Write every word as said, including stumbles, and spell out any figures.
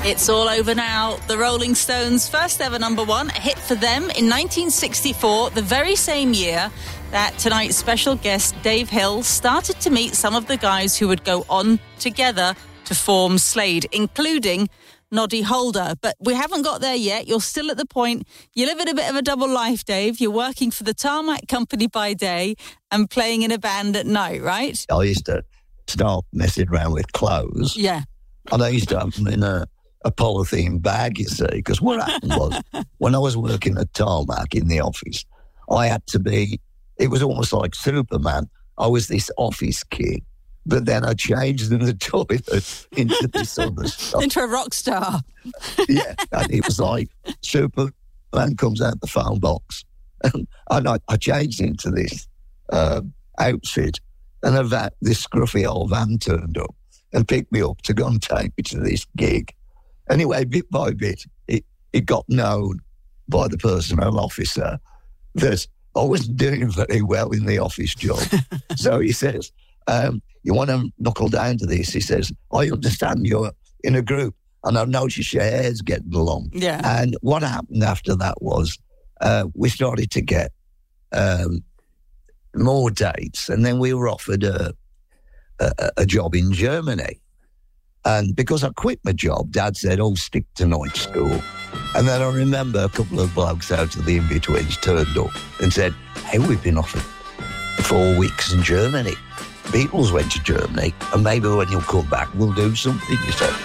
It's all over now. The Rolling Stones' first ever number one, a hit for them in nineteen sixty-four, the very same year that tonight's special guest, Dave Hill, started to meet some of the guys who would go on together to form Slade, including Noddy Holder. But we haven't got there yet. You're still at the point. You live in a bit of a double life, Dave. You're working for the Tarmac Company by day and playing in a band at night, right? I used to start messing around with clothes. Yeah. And I used to have them in a, a polythene bag, you see, because what happened was, when I was working at Tarmac in the office, I had to be, it was almost like Superman. I was this office kid, but then I changed in the toilet into this other stuff. Into a rock star. Yeah, and it was like Superman comes out the phone box. And I, I changed into this uh, outfit, and a van, this scruffy old van turned up and picked me up to go and take me to this gig. Anyway, bit by bit, it, it got known by the personnel officer that I wasn't doing very well in the office job. So he says, um, you want to knuckle down to this? He says, I understand you're in a group and I've noticed your hair's getting along. Yeah. And what happened after that was uh, we started to get um, more dates, and then we were offered a, a, a job in Germany. And because I quit my job, Dad said, oh, stick to night school. And then I remember a couple of blokes out of the in-betweens turned up and said, hey, we've been offered four weeks in Germany. Beatles went to Germany, and maybe when you come back, we'll do something, you said.